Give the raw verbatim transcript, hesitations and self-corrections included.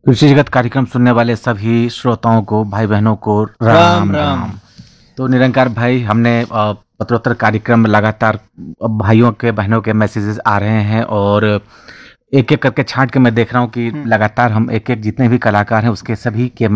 कृषि जगत कार्यक्रम सुनने वाले सभी श्रोताओं को, भाई बहनों को राम राम राम। राम। तो निरंकार भाई, हमने अ, पत्रोत्तर कार्यक्रम में लगातार भाइयों के बहनों के मैसेजेस आ रहे हैं और एक एक करके छांट के मैं देख रहा हूँ कि हम्म। लगातार हम एक एक जितने भी कलाकार हैं उसके सभी के